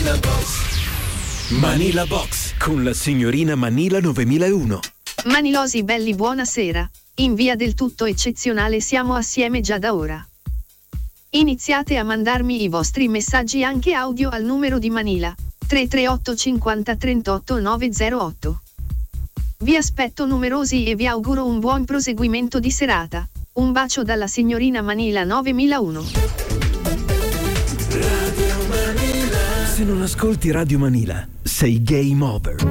Manila Box con la signorina Manila 9001. Manilosi belli, buonasera. In via del tutto eccezionale siamo assieme già da ora. Iniziate a mandarmi i vostri messaggi anche audio al numero di Manila 338 50 38 908. Vi aspetto numerosi e vi auguro un buon proseguimento di serata. Un bacio dalla signorina Manila 9001. Se non ascolti Radio Manila, sei game over.